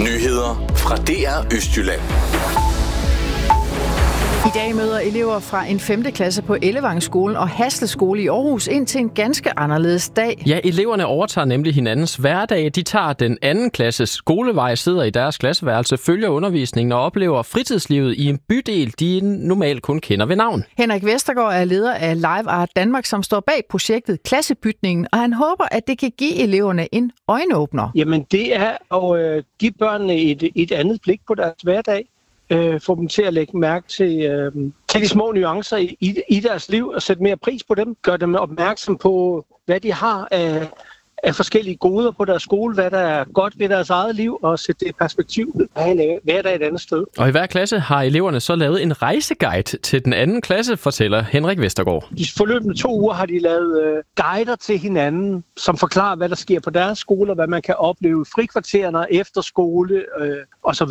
Nyheder fra DR Østjylland. I dag møder elever fra en 5. klasse på Ellevangsskolen og Hasle Skole i Aarhus ind til en ganske anderledes dag. Ja, eleverne overtager nemlig hinandens hverdag. De tager den anden klasses skolevej, sidder i deres klasseværelse, følger undervisningen og oplever fritidslivet i en bydel, de normalt kun kender ved navn. Henrik Vestergaard er leder af Live Art Danmark, som står bag projektet Klassebytningen, og han håber, at det kan give eleverne en øjenåbner. Jamen det er at give børnene et andet blik på deres hverdag. Få dem til at lægge mærke til de små nuancer i deres liv og sætte mere pris på dem. Gør dem opmærksom på, hvad de har af forskellige goder på deres skole, hvad der er godt ved deres eget liv, og sætte det i perspektiv af en hverdag et andet sted. Og i hver klasse har eleverne så lavet en rejseguide til den anden klasse, fortæller Henrik Vestergaard. De forløbende 2 uger har de lavet guider til hinanden, som forklarer, hvad der sker på deres skole, og hvad man kan opleve i frikvartererne, efter skole osv.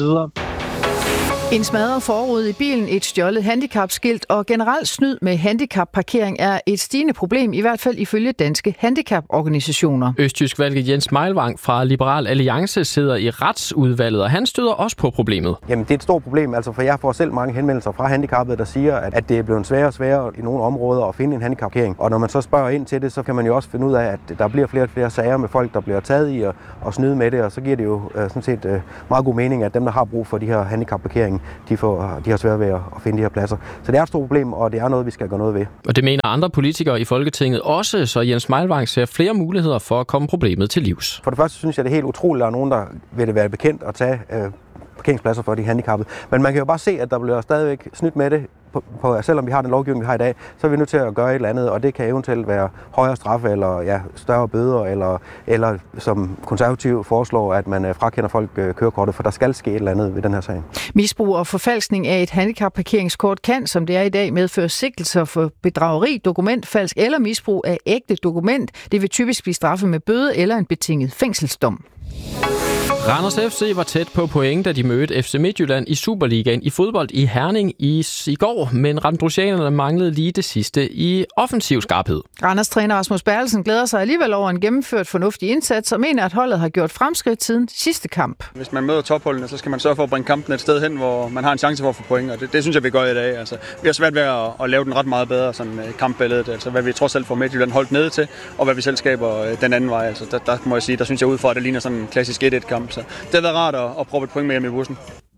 En smadret forrude i bilen, et stjålet handicapskilt og generelt snyd med handicapparkering er et stigende problem, i hvert fald ifølge danske handicaporganisationer. Østjysk valget Jens Meilvang fra Liberal Alliance sidder i retsudvalget, og han støder også på problemet. Jamen det er et stort problem, for jeg får selv mange henvendelser fra handicappede, der siger, at det er blevet sværere og sværere i nogle områder at finde en handicapparkering. Og når man så spørger ind til det, så kan man jo også finde ud af, at der bliver flere og flere sager med folk, der bliver taget i og snyde med det, og så giver det jo sådan set meget god mening, at dem, der har brug for de her handicapparkeringer, de har svært ved at finde de her pladser. Så det er et stort problem, og det er noget, vi skal gøre noget ved. Og det mener andre politikere i Folketinget også, så Jens Meilvang ser flere muligheder for at komme problemet til livs. For det første synes jeg, det er helt utroligt, at der er nogen, der vil det være bekendt at tage parkeringspladser for de handicappede. Men man kan jo bare se, at der bliver stadigvæk snydt med det. Selvom vi har den lovgivning, vi har i dag, så er vi nødt til at gøre et eller andet, og det kan eventuelt være højere straffe eller større bøder, eller som konservativ foreslår, at man frakender folk kørekortet, for der skal ske et eller andet ved den her sag. Misbrug og forfalskning af et handicapparkeringskort kan, som det er i dag, medføre sigtelser for bedrageri, dokumentfalsk eller misbrug af ægte dokument. Det vil typisk blive straffet med bøde eller en betinget fængselsdom. Randers FC var tæt på point, da de mødte FC Midtjylland i Superligaen i fodbold i Herning i går, men randrusianerne manglede lige det sidste i offensiv skarphed. Randers træner Rasmus Bertelsen glæder sig alligevel over en gennemført fornuftig indsats og mener, at holdet har gjort fremskridt siden sidste kamp. Hvis man møder topholdene, så skal man sørge for at bringe kampen et sted hen, hvor man har en chance for at få point, og det synes jeg, vi gør i dag. Altså, vi har svært ved at lave den ret meget bedre, sådan kampbilledet, altså hvad vi trods alt får Midtjylland holdt nede til, og hvad vi selv skaber den anden vej. Altså, der må jeg sige, der synes jeg ud fra, at det ligner sådan en klassisk 1-1-kamp. Så det har været rart at prøve et point med hjem i bussen.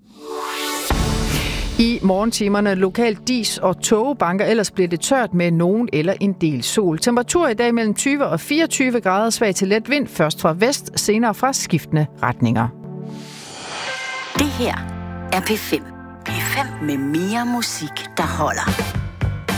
I morgentimerne lokalt dis og tågebanker, ellers bliver det tørt med nogen eller en del sol. Temperatur i dag mellem 20 og 24 grader, svag til let vind, først fra vest, senere fra skiftende retninger. Det her er P5. P5 med mere musik, der holder.